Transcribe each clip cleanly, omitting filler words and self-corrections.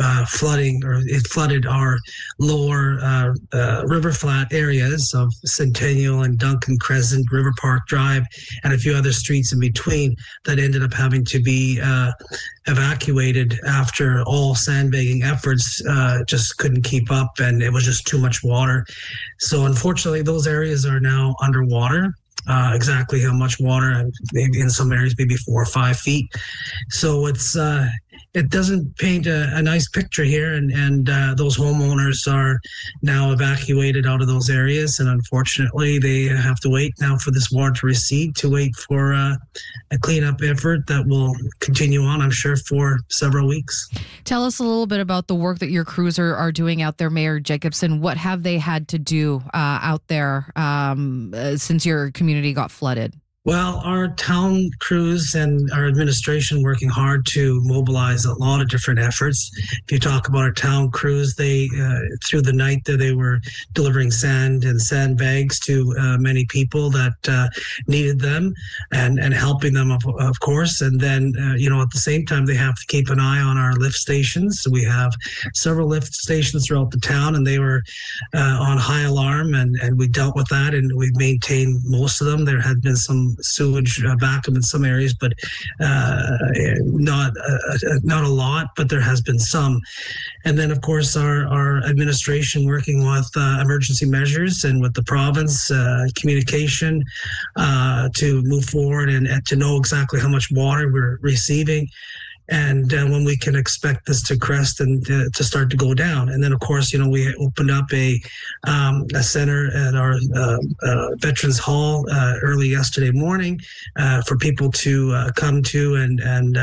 flooding, or it flooded our lower river flat areas of Centennial and Duncan Crescent, River Park Drive, and a few other streets in between that ended up having to be evacuated after all sandbagging efforts just couldn't keep up, and it was just too much water. So unfortunately, those areas are now underwater. Exactly how much water, maybe in some areas, maybe 4 or 5 feet. So it doesn't paint a nice picture here, and those homeowners are now evacuated out of those areas, and unfortunately they have to wait now for this water to recede, to wait for a cleanup effort that will continue on, I'm sure, for several weeks. Tell us a little bit about the work that your crews are doing out there, Mayor Jacobson. What have they had to do out there since your community got flooded? Well, our town crews and our administration working hard to mobilize a lot of different efforts. If you talk about our town crews, they through the night they were delivering sand and sandbags to many people that needed them, and helping them, of course. And then, at the same time, they have to keep an eye on our lift stations. So we have several lift stations throughout the town, and they were on high alarm, and we dealt with that, and we've maintained most of them. There had been some sewage backup in some areas, but not a lot, but there has been some. And then, of course, our administration working with emergency measures and with the province communication to move forward and to know exactly how much water we're receiving, and when we can expect this to crest and to start to go down. And then, of course, we opened up a center at our Veterans Hall early yesterday morning for people to come to and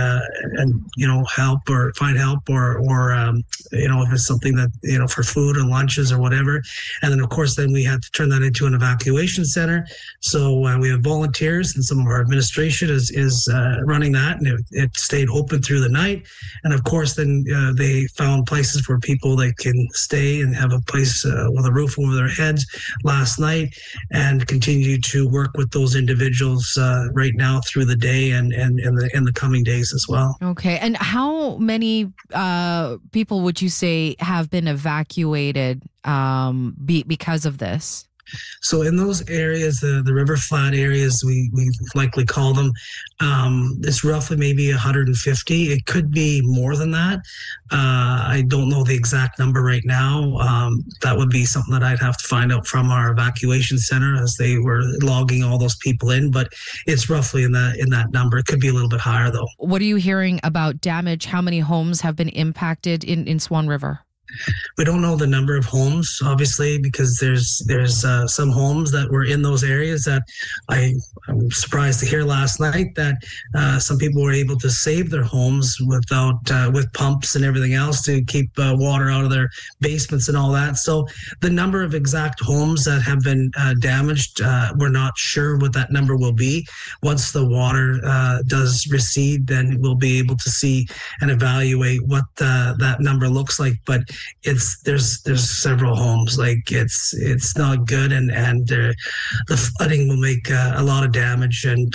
help or find help or if it's something that for food or lunches or whatever. And then, of course, then we had to turn that into an evacuation center. So we have volunteers, and some of our administration is running that, and it stayed open through the night. And of course, then they found places where people they can stay and have a place with a roof over their heads last night, and continue to work with those individuals right now through the day and in the coming days as well. Okay. And how many people would you say have been evacuated because of this? So in those areas, the river flat areas, we likely call them, it's roughly maybe 150. It could be more than that. I don't know the exact number right now. That would be something that I'd have to find out from our evacuation center as they were logging all those people in. But it's roughly in that number. It could be a little bit higher, though. What are you hearing about damage? How many homes have been impacted in Swan River? We don't know the number of homes, obviously, because there's some homes that were in those areas that I'm surprised to hear last night that some people were able to save their homes with pumps and everything else to keep water out of their basements and all that. So the number of exact homes that have been damaged, we're not sure what that number will be. Once the water does recede, then we'll be able to see and evaluate what that number looks like. But there's several homes. Like it's not good, and the flooding will make a lot of damage, and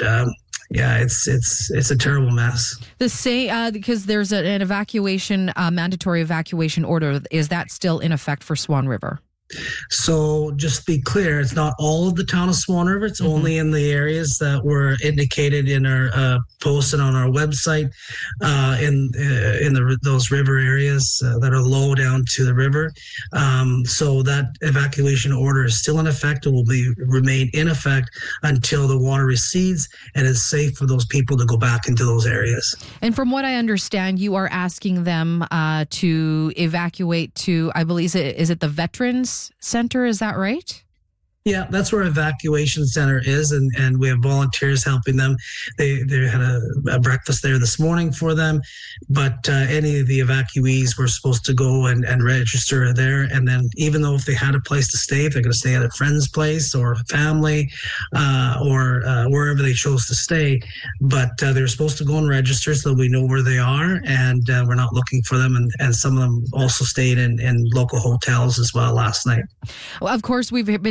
it's a terrible mess. Because there's an evacuation, mandatory evacuation order. Is that still in effect for Swan River? So just to be clear, it's not all of the town of Swan River. It's only in the areas that were indicated in our posted on our website, in those river areas that are low down to the river. So that evacuation order is still in effect and will remain in effect until the water recedes and it's safe for those people to go back into those areas. And from what I understand, you are asking them to evacuate to, I believe, is it the Veterans Center? Is that right? Yeah, that's where evacuation center is, and we have volunteers helping them. They had a breakfast there this morning for them, but any of the evacuees were supposed to go and register there. And then even though if they had a place to stay, if they're going to stay at a friend's place or family or wherever they chose to stay, but they're supposed to go and register so we know where they are, and we're not looking for them. And some of them also stayed in local hotels as well last night. Well, of course, we've been hearing about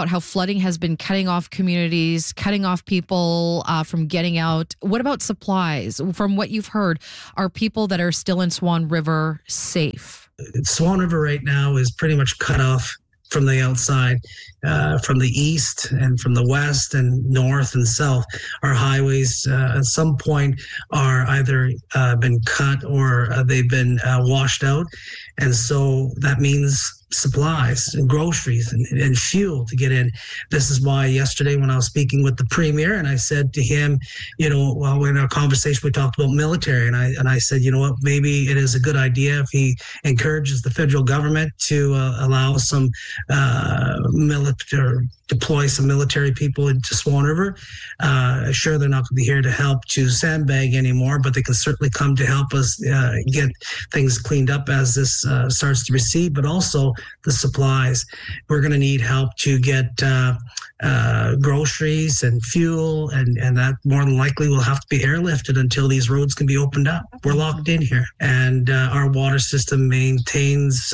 about how flooding has been cutting off communities, cutting off people from getting out. What about supplies? From what you've heard, are people that are still in Swan River safe? Swan River right now is pretty much cut off from the outside, from the east and from the west and north and south. Our highways at some point are either been cut or they've been washed out. And so that means supplies and groceries and fuel to get in. This is why yesterday when I was speaking with the premier and I said to him, well, in our conversation, we talked about military and I said, you know what, maybe it is a good idea if he encourages the federal government to allow some military, deploy some military people into Swan River. Sure, they're not going to be here to help to sandbag anymore, but they can certainly come to help us get things cleaned up as this starts to recede, but also the supplies. We're going to need help to get groceries and fuel, and that more than likely will have to be airlifted until these roads can be opened up. We're locked in here, and our water system maintains,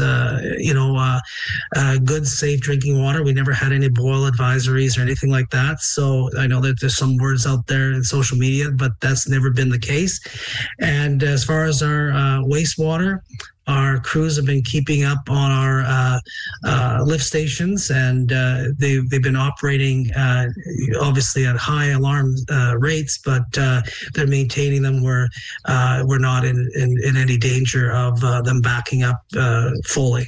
good, safe drinking water. We never had any boil advisories or anything like that. So I know that there's some words out there in social media, but that's never been the case. And as far as our wastewater, our crews have been keeping up on our lift stations, and they've been operating obviously at high alarm rates, but they're maintaining them where we're not in any danger of them backing up fully.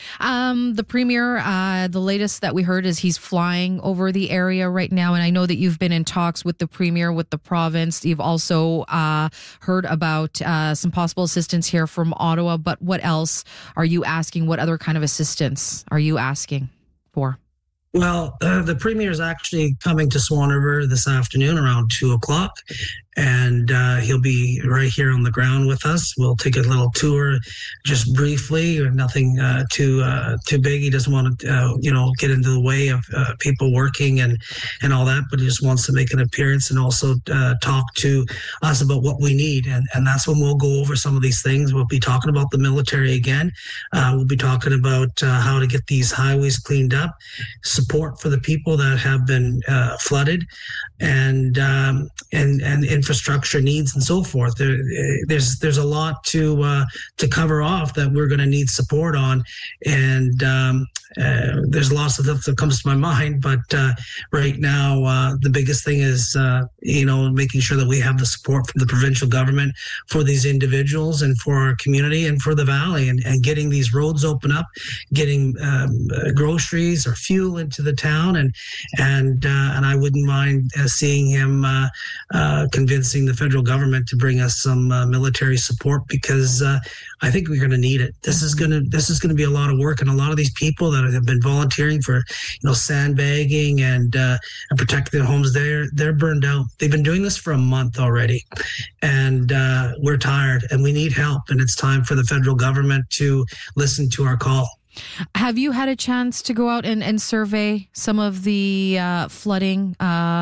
The premier, the latest that we heard is he's flying over the area right now. And I know that you've been in talks with the premier, with the province. You've also heard about some possible assistance here from Ottawa. But what else are you asking? What other kind of assistance are you asking for? Well, the premier is actually coming to Swan River this afternoon around 2:00, and he'll be right here on the ground with us. We'll take a little tour, just briefly, nothing too big. He doesn't want to, get into the way of people working and all that, but he just wants to make an appearance and also talk to us about what we need, and that's when we'll go over some of these things. We'll be talking about the military again. We'll be talking about how to get these highways cleaned up, support for the people that have been flooded, and infrastructure needs and so forth. There's a lot to cover off that we're going to need support on, and there's lots of stuff that comes to my mind. But right now, the biggest thing is making sure that we have the support from the provincial government for these individuals and for our community and for the valley, and getting these roads open up, getting groceries or fuel into the town, and I wouldn't mind seeing him convincing the federal government to bring us some military support, because I think we're going to need it. This is going to be a lot of work, and a lot of these people that have been volunteering for sandbagging and protecting their homes, they're burned out. They've been doing this for a month already, and we're tired, and we need help, and it's time for the federal government to listen to our call. Have you had a chance to go out and survey some of the flooding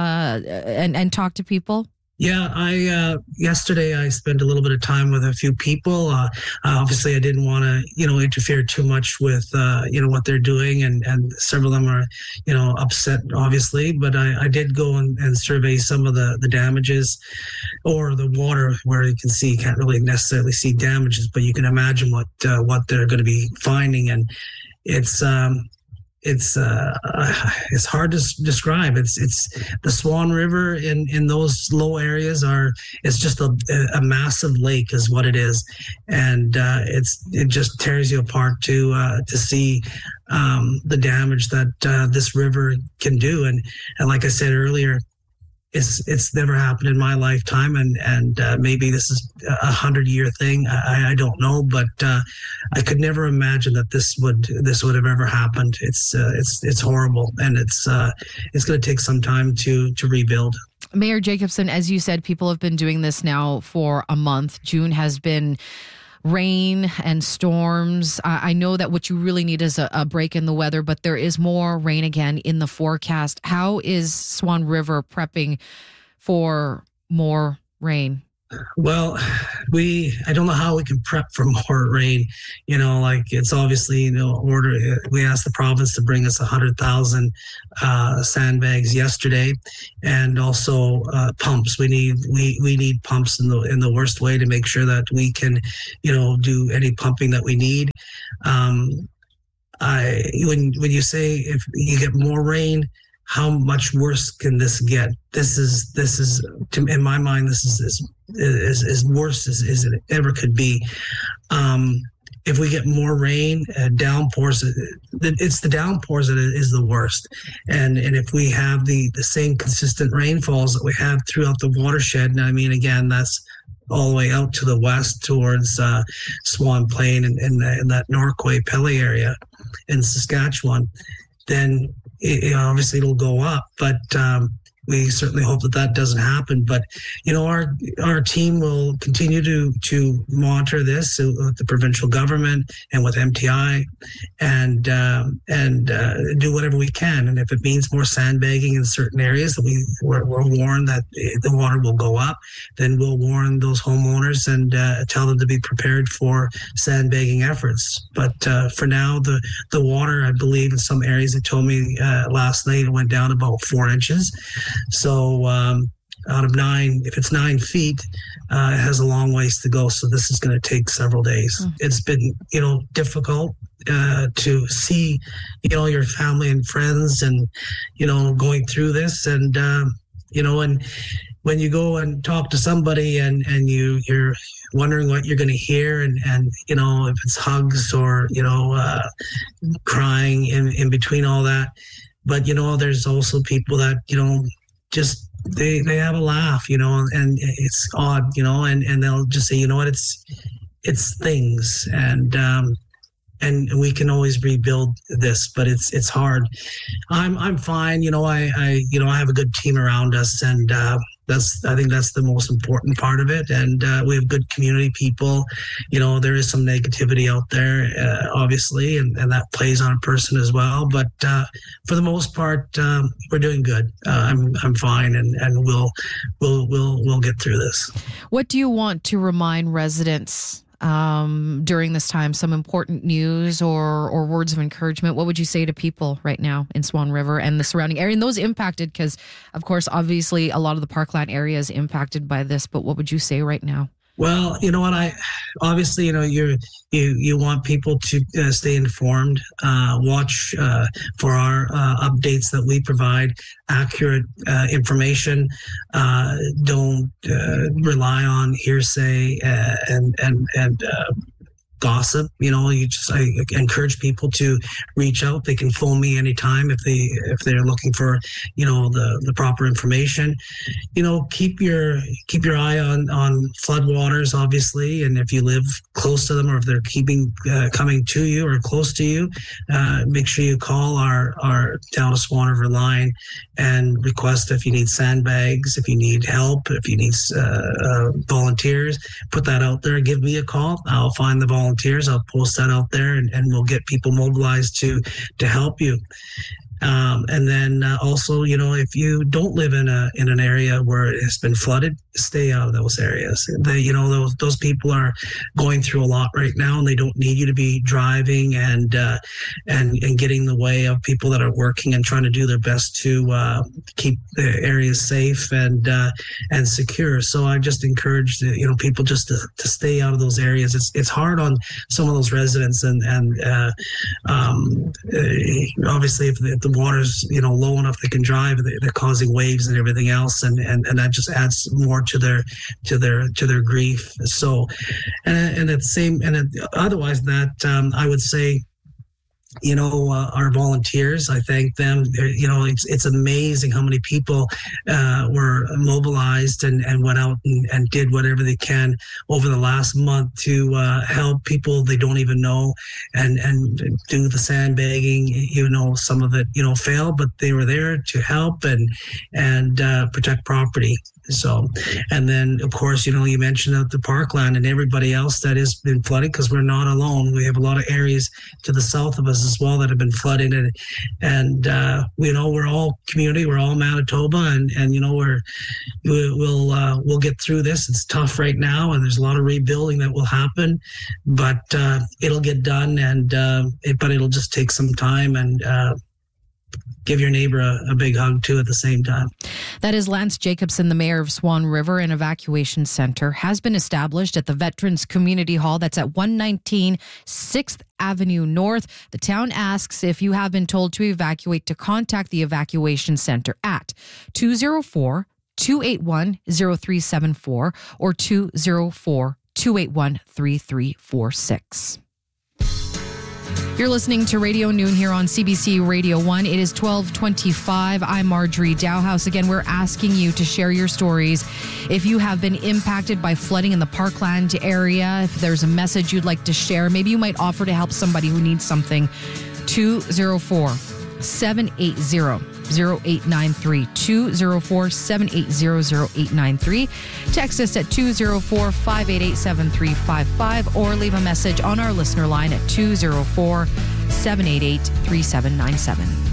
and talk to people? Yeah, yesterday I spent a little bit of time with a few people. Obviously, I didn't want to, interfere too much with, what they're doing, and several of them are, upset, obviously. But I did go and survey some of the damages, or the water, where you can't really necessarily see damages, but you can imagine what they're going to be finding, and it's hard to describe. It's the Swan River in those low areas it's just a massive lake is what it is, and it just tears you apart to see the damage that this river can do, and like I said earlier, it's never happened in my lifetime, and maybe this is a 100-year thing. I don't know, but I could never imagine that this would have ever happened. It's horrible, and it's going to take some time to rebuild. Mayor Jacobson, as you said, people have been doing this now for a month. June has been rain and storms. I know that what you really need is a break in the weather, but there is more rain again in the forecast. How is Swan River prepping for more rain? Well, I don't know how we can prep for more rain. Like it's obviously, we asked the province to bring us 100,000 sandbags yesterday, and also pumps. We need pumps in the worst way to make sure that we can, do any pumping that we need. When you say if you get more rain, how much worse can this get? This is in my mind, this is as worse as it ever could be. If we get more rain, downpours, it's the downpours that is the worst. And if we have the same consistent rainfalls that we have throughout the watershed, and I mean, again, that's all the way out to the west towards Swan Plain and that Norquay Pelly area in Saskatchewan, then obviously it'll go up. But we certainly hope that doesn't happen. But our team will continue to monitor this with the provincial government and with MTI, and do whatever we can. And if it means more sandbagging in certain areas that we're warned that the water will go up, then we'll warn those homeowners and tell them to be prepared for sandbagging efforts. But for now, the water, I believe in some areas, it told me last night, it went down about 4 inches. So out of 9, if it's 9 feet, it has a long ways to go. So this is going to take several days. It's been, difficult to see, your family and friends and, going through this. And, and when you go and talk to somebody and you're wondering what you're going to hear and if it's hugs or, crying in between all that. But, there's also people that, just they have a laugh, and it's odd, and they'll just say, what, it's things, and we can always rebuild this, but it's hard. I'm fine, I have a good team around us, and I think that's the most important part of it. And we have good community people. There is some negativity out there, obviously, and that plays on a person as well. But for the most part, we're doing good. I'm fine, and we'll get through this. What do you want to remind residents during this time? Some important news or words of encouragement? What would you say to people right now in Swan River and the surrounding area, and those impacted? Because, of course, obviously a lot of the Parkland area is impacted by this, but what would you say right now? Well, obviously, you want people to stay informed, watch for our updates that we provide, accurate information. Don't rely on hearsay and gossip. I encourage people to reach out. They can phone me anytime if they're looking for the proper information. Keep your eye on floodwaters, obviously, and if you live close to them or if they're coming to you or close to you, make sure you call our Town of Swan River line and request if you need sandbags, if you need help, if you need volunteers. Put that out there. Give me a call. I'll find the volunteers. I'll post that out there, and we'll get people mobilized to help you. And then also, if you don't live in an area where it has been flooded, stay out of those areas. Those people are going through a lot right now, and they don't need you to be driving and getting in the way of people that are working and trying to do their best to keep the areas safe and secure. So I just encourage people just to stay out of those areas. It's hard on some of those residents, and obviously if the water's low enough they can drive, they're causing waves and everything else, and that just adds more to their grief. So otherwise that I would say our volunteers, I thank them. It's amazing how many people were mobilized and went out and did whatever they can over the last month to help people they don't even know and do the sandbagging. Some of it failed, but they were there to help and protect property. So, and then of course, you mentioned the parkland and everybody else that has been flooded, because we're not alone. We have a lot of areas to the south of us as well that have been flooded, and we're all community, we're all Manitoba, and we'll get through this. It's tough right now, and there's a lot of rebuilding that will happen, but it'll get done, but it'll just take some time, and give your neighbor a big hug too at the same time. That is Lance Jacobson, the mayor of Swan River. An evacuation center has been established at the Veterans Community Hall. That's at 119 6th Avenue North. The town asks if you have been told to evacuate to contact the evacuation center at 204-281-0374 or 204-281-3346. You're listening to Radio Noon here on CBC Radio 1. It is 12:25. I'm Marjorie Dowhouse. Again, we're asking you to share your stories. If you have been impacted by flooding in the Parkland area, if there's a message you'd like to share, maybe you might offer to help somebody who needs something. 204-780-0893. 204-780-0893. Text us at 204-588-7355 or leave a message on our listener line at 204-788-3797.